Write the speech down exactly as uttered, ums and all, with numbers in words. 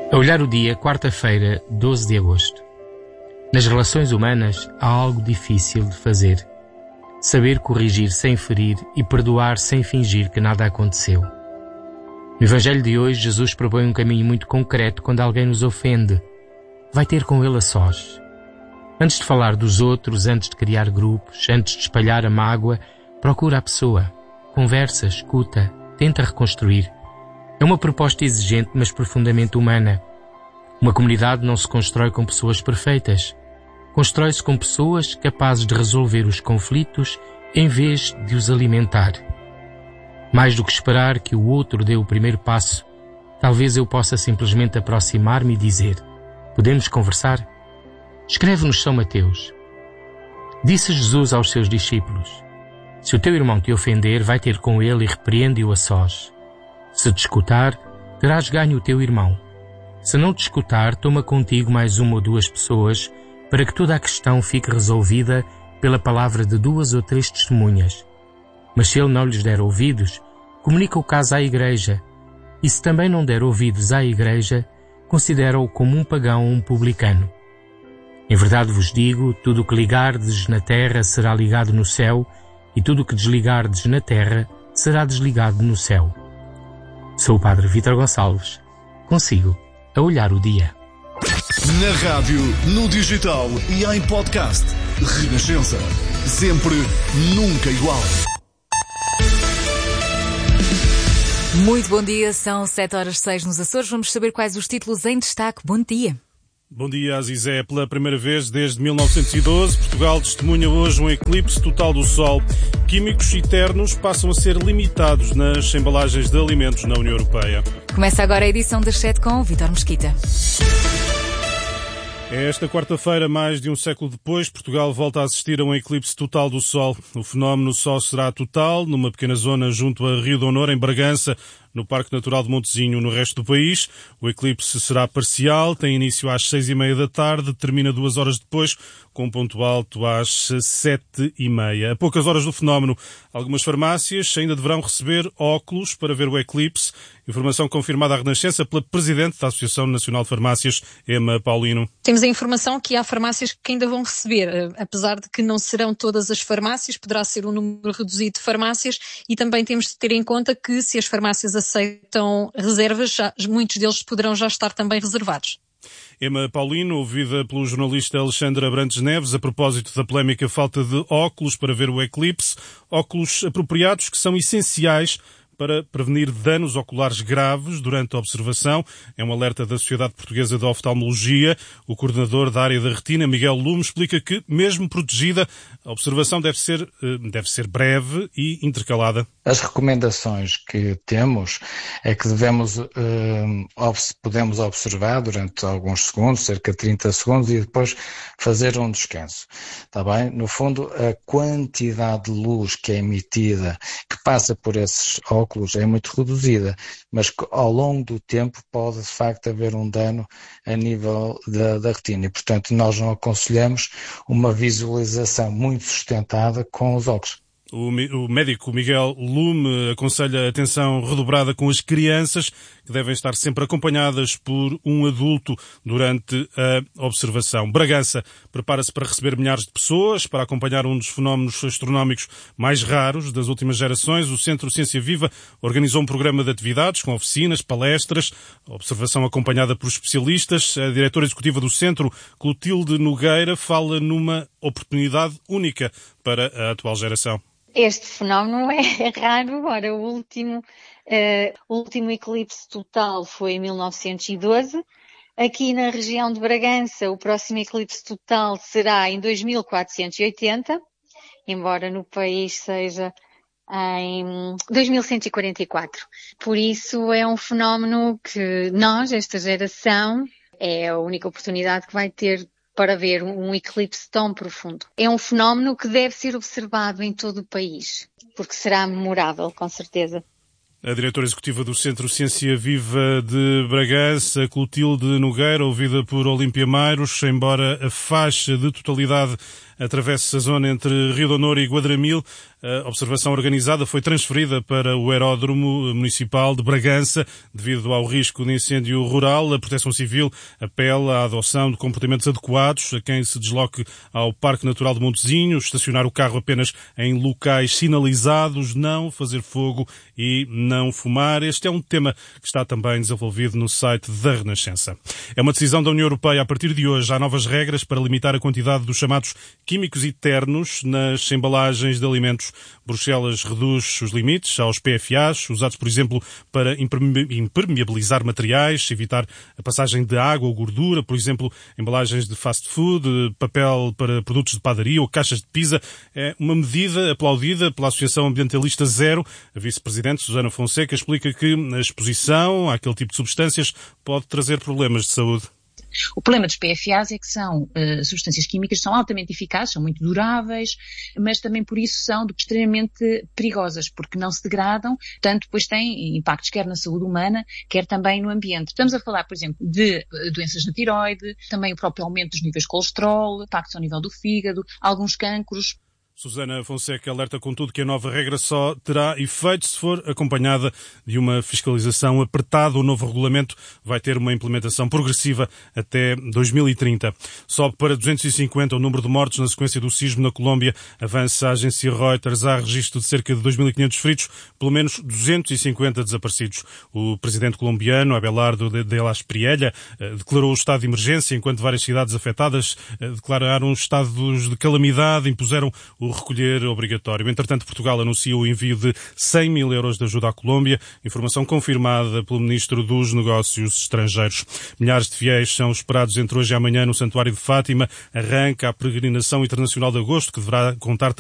A olhar o dia, quarta-feira, doze de agosto. Nas relações humanas há algo difícil de fazer. Saber corrigir sem ferir e perdoar sem fingir que nada aconteceu. No Evangelho de hoje, Jesus propõe um caminho muito concreto quando alguém nos ofende. Vai ter com ele a sós. Antes de falar dos outros, antes de criar grupos, antes de espalhar a mágoa, procura a pessoa. Conversa, escuta, tenta reconstruir. É uma proposta exigente, mas profundamente humana. Uma comunidade não se constrói com pessoas perfeitas. Constrói-se com pessoas capazes de resolver os conflitos em vez de os alimentar. Mais do que esperar que o outro dê o primeiro passo, talvez eu possa simplesmente aproximar-me e dizer: podemos conversar? Escreve-nos São Mateus. Disse Jesus aos seus discípulos: se o teu irmão te ofender, vai ter com ele e repreende-o a sós. Se te escutar, terás ganho o teu irmão. Se não te escutar, toma contigo mais uma ou duas pessoas, para que toda a questão fique resolvida pela palavra de duas ou três testemunhas. Mas se ele não lhes der ouvidos, comunica o caso à igreja. E se também não der ouvidos à igreja, considera-o como um pagão ou um publicano. Em verdade vos digo, tudo o que ligardes na terra será ligado no céu, e tudo o que desligardes na terra será desligado no céu. Sou o Padre Vítor Gonçalves. Consigo a olhar o dia. Na rádio, no digital e em podcast. Renascença. Sempre, nunca igual. Muito bom dia, são sete horas seis nos Açores. Vamos saber quais os títulos em destaque. Bom dia. Bom dia, Azizé. Pela primeira vez desde mil novecentos e doze, Portugal testemunha hoje um eclipse total do Sol. Químicos eternos passam a ser limitados nas embalagens de alimentos na União Europeia. Começa agora a edição das sete com o Vítor Mesquita. É esta quarta-feira, mais de um século depois, Portugal volta a assistir a um eclipse total do Sol. O fenómeno só será total numa pequena zona junto a Rio de Honor, em Bragança, no Parque Natural de Montezinho. No resto do país, o eclipse será parcial, tem início às seis e meia da tarde, termina duas horas depois, com um ponto alto às sete e meia. A poucas horas do fenómeno, algumas farmácias ainda deverão receber óculos para ver o eclipse. Informação confirmada à Renascença pela Presidente da Associação Nacional de Farmácias, Ema Paulino. Temos a informação que há farmácias que ainda vão receber, apesar de que não serão todas as farmácias, poderá ser um número reduzido de farmácias, e também temos de ter em conta que se as farmácias aceitam reservas, já, muitos deles poderão já estar também reservados. Ema Paulino, ouvida pelo jornalista Alexandre Abrantes Neves a propósito da polémica falta de óculos para ver o eclipse, óculos apropriados que são essenciais para prevenir danos oculares graves durante a observação. É um alerta da Sociedade Portuguesa de Oftalmologia. O coordenador da área da retina, Miguel Lume, explica que, mesmo protegida, a observação deve ser, deve ser breve e intercalada. As recomendações que temos é que devemos, podemos observar durante alguns segundos, cerca de trinta segundos, e depois fazer um descanso. Está bem? No fundo, a quantidade de luz que é emitida, que passa por esses óculos, é muito reduzida, mas que ao longo do tempo pode de facto haver um dano a nível da, da retina e, portanto, nós não aconselhamos uma visualização muito sustentada com os óculos. O médico Miguel Lume aconselha atenção redobrada com as crianças, que devem estar sempre acompanhadas por um adulto durante a observação. Bragança prepara-se para receber milhares de pessoas, para acompanhar um dos fenómenos astronómicos mais raros das últimas gerações. O Centro Ciência Viva organizou um programa de atividades com oficinas, palestras, observação acompanhada por especialistas. A diretora executiva do centro, Clotilde Nogueira, fala numa oportunidade única para a atual geração. Este fenómeno é raro. Ora, o último, uh, o último eclipse total foi em mil novecentos e doze. Aqui na região de Bragança, o próximo eclipse total será em dois mil quatrocentos e oitenta, embora no país seja em dois mil cento e quarenta e quatro. Por isso é um fenómeno que nós, esta geração, é a única oportunidade que vai ter para ver um eclipse tão profundo. É um fenómeno que deve ser observado em todo o país, porque será memorável, com certeza. A diretora executiva do Centro Ciência Viva de Bragança, Clotilde Nogueira, ouvida por Olímpia Mairos, embora a faixa de totalidade atravessa a zona entre Rio de Honor e Guadramil. A observação organizada foi transferida para o aeródromo municipal de Bragança devido ao risco de incêndio rural. A Proteção Civil apela à adoção de comportamentos adequados a quem se desloque ao Parque Natural de Montezinho, estacionar o carro apenas em locais sinalizados, não fazer fogo e não fumar. Este é um tema que está também desenvolvido no site da Renascença. É uma decisão da União Europeia. A partir de hoje há novas regras para limitar a quantidade dos chamados químicos eternos nas embalagens de alimentos. Bruxelas reduz os limites aos P F As, usados, por exemplo, para impermeabilizar materiais, evitar a passagem de água ou gordura, por exemplo, embalagens de fast food, papel para produtos de padaria ou caixas de pizza. É uma medida aplaudida pela Associação Ambientalista Zero. A vice-presidente Susana Fonseca explica que a exposição àquele tipo de substâncias pode trazer problemas de saúde. O problema dos P F As é que são uh, substâncias químicas que são altamente eficazes, são muito duráveis, mas também por isso são extremamente perigosas, porque não se degradam, portanto depois têm impactos quer na saúde humana, quer também no ambiente. Estamos a falar, por exemplo, de uh, doenças na tiroide, também o próprio aumento dos níveis de colesterol, impactos ao nível do fígado, alguns cancros. Susana Fonseca alerta, contudo, que a nova regra só terá efeito se for acompanhada de uma fiscalização apertada. O novo regulamento vai ter uma implementação progressiva até dois mil e trinta. Sobe para duzentos e cinquenta o número de mortes na sequência do sismo na Colômbia. Avança a agência Reuters. Há registro de cerca de dois mil e quinhentos feridos, pelo menos duzentos e cinquenta desaparecidos. O presidente colombiano, Abelardo de la Espriella, declarou o estado de emergência, enquanto várias cidades afetadas declararam estados de calamidade, impuseram o recolher obrigatório. Entretanto, Portugal anuncia o envio de cem mil euros de ajuda à Colômbia, informação confirmada pelo Ministro dos Negócios Estrangeiros. Milhares de fiéis são esperados entre hoje e amanhã no Santuário de Fátima. Arranca a peregrinação internacional de agosto, que deverá contar também